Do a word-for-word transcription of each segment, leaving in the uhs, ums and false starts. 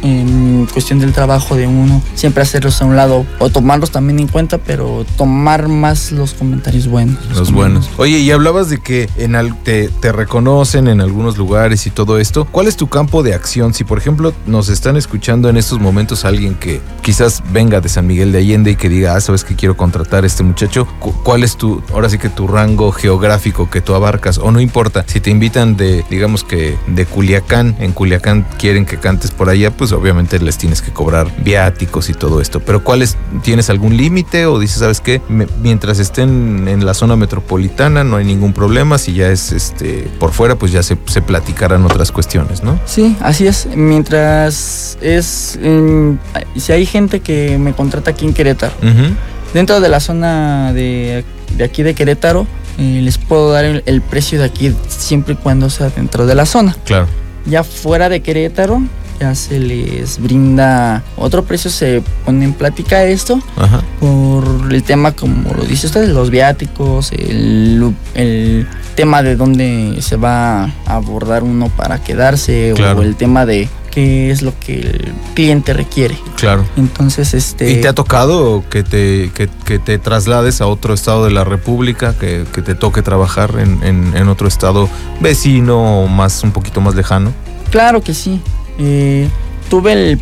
en cuestión del trabajo de uno, siempre hacerlos a un lado o tomarlos también en cuenta, pero tomar más los comentarios buenos. Los, los buenos. Oye, y hablabas de que en al, te, te reconocen en algunos lugares y todo esto. ¿Cuál es tu campo de acción? Si, por ejemplo, nos están escuchando en estos momentos alguien que quizás venga de San Miguel de Allende y que diga, ah, sabes que quiero contratar a este muchacho, ¿cuál es tu, ahora sí que tu rango geográfico que tú abarcas? O no importa, si te invitan de, digamos que de Culiacán, en Culiacán quieren que cantes por allá, pues obviamente les tienes que cobrar viáticos y todo esto. Pero ¿cuál es? ¿Tienes algún límite? O dices, ¿sabes qué? Me, mientras estén en la zona metropolitana no hay ningún problema, si ya es este por fuera, pues ya se, se platicarán otras cuestiones, ¿no? Sí, así es. Mientras es, eh, si hay gente que me contrata aquí en Querétaro, uh-huh. dentro de la zona de, de aquí de Querétaro, eh, les puedo dar el, el precio de aquí siempre y cuando sea dentro de la zona. Claro. Ya fuera de Querétaro, ya se les brinda otro precio, se pone en plática esto. Ajá. Por el tema, como lo dice usted, los viáticos, el, el tema de dónde se va a abordar uno para quedarse, claro. o el tema de qué es lo que el cliente requiere. Claro. Entonces, este... ¿Y te ha tocado que te, que, que te traslades a otro estado de la República, que, que te toque trabajar en, en, en otro estado vecino o más, un poquito más lejano? Claro que sí. Eh, tuve el,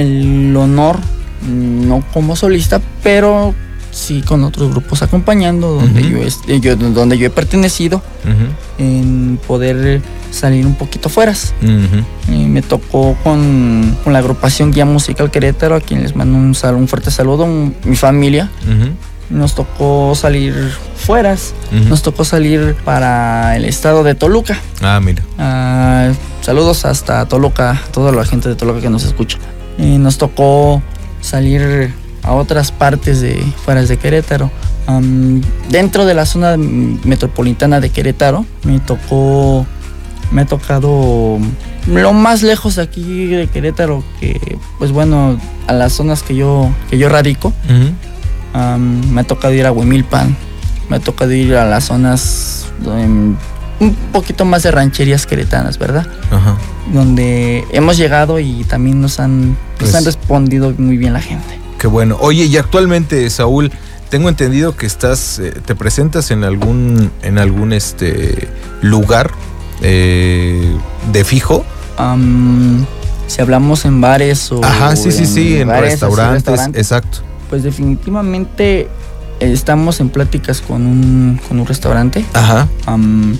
el honor, no como solista, pero sí con otros grupos acompañando, donde, uh-huh. yo, he, yo, donde yo he pertenecido, uh-huh. en poder salir un poquito fuera. Uh-huh. Eh, me tocó con, con la agrupación Guía Musical Querétaro, a quien les mando un, sal, un fuerte saludo, un, mi familia. Uh-huh. Nos tocó salir fuera, uh-huh. nos tocó salir para el estado de Toluca. Ah, mira. Uh, saludos hasta Toluca, toda la gente de Toluca que nos escucha. Eh, nos tocó salir a otras partes de fuera de Querétaro. Um, dentro de la zona metropolitana de Querétaro, me tocó, me ha tocado lo más lejos de aquí de Querétaro, que pues bueno, a las zonas que yo, que yo radico. Uh-huh. Um, me ha tocado ir a Huimilpan, me ha tocado ir a las zonas um, un poquito más de rancherías queretanas, ¿verdad? Ajá. Donde hemos llegado y también nos han, pues, nos han respondido muy bien la gente. Qué bueno. Oye, y actualmente, Saúl, tengo entendido que estás, eh, te presentas en algún, en algún este lugar eh, de fijo. Um, si hablamos en bares o... Ajá, sí, sí, sí, en, en bares, restaurantes, restaurantes, exacto. Pues definitivamente estamos en pláticas con un, con un restaurante. Ajá. Um,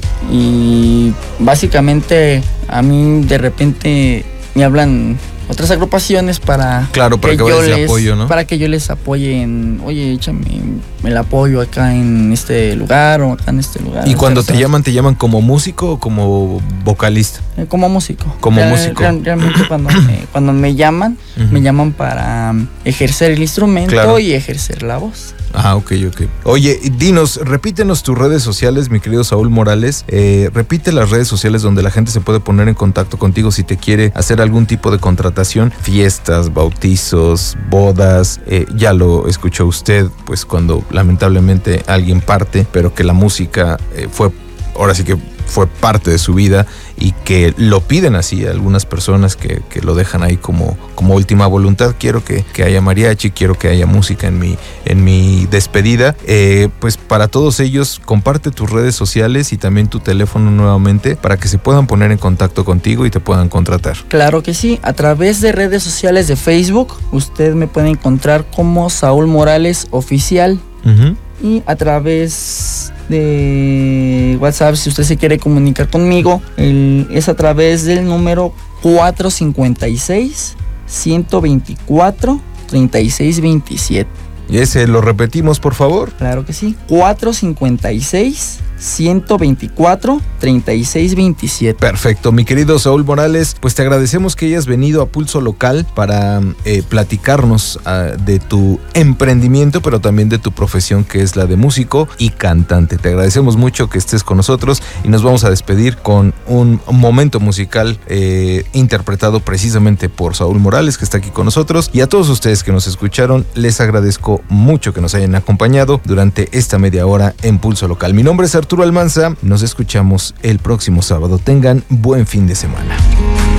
y básicamente a mí de repente me hablan otras agrupaciones para, claro, para que, que yo les apoyo, ¿no? Para que yo les apoye en, oye, échame el apoyo acá en este lugar o acá en este lugar. ¿Y cuando te llaman, te llaman como músico o como vocalista? Eh, como músico. Como Real, músico. Real, realmente cuando me, cuando me llaman, uh-huh. me llaman para ejercer el instrumento, claro. y ejercer la voz. Ah, ok, ok. Oye, dinos, repítenos tus redes sociales, mi querido Saúl Morales. Eh, repite las redes sociales donde la gente se puede poner en contacto contigo si te quiere hacer algún tipo de contratación. Fiestas, bautizos, bodas. Eh, ya lo escuchó usted, pues cuando lamentablemente alguien parte, pero que la música eh, fue, ahora sí que fue parte de su vida y que lo piden así algunas personas que, que lo dejan ahí como, como última voluntad. Quiero que, que haya mariachi, quiero que haya música en mi, en mi despedida. Eh, pues para todos ellos, comparte tus redes sociales y también tu teléfono nuevamente para que se puedan poner en contacto contigo y te puedan contratar. Claro que sí, a través de redes sociales de Facebook, usted me puede encontrar como Saúl Morales Oficial. Uh-huh. Y a través de WhatsApp, si usted se quiere comunicar conmigo, el, es a través del número cuatro cinco seis, uno dos cuatro, tres seis dos siete. ¿Y ese lo repetimos, por favor? Claro que sí. cuatro cinco seis, uno dos cuatro, tres seis dos siete. Perfecto, mi querido Saúl Morales, pues te agradecemos que hayas venido a Pulso Local para eh, platicarnos uh, de tu emprendimiento, pero también de tu profesión, que es la de músico y cantante. Te agradecemos mucho que estés con nosotros y nos vamos a despedir con un momento musical eh, interpretado precisamente por Saúl Morales, que está aquí con nosotros. Y a todos ustedes que nos escucharon, les agradezco mucho que nos hayan acompañado durante esta media hora en Pulso Local. Mi nombre es Arturo Almanza, nos escuchamos el próximo sábado. Tengan buen fin de semana.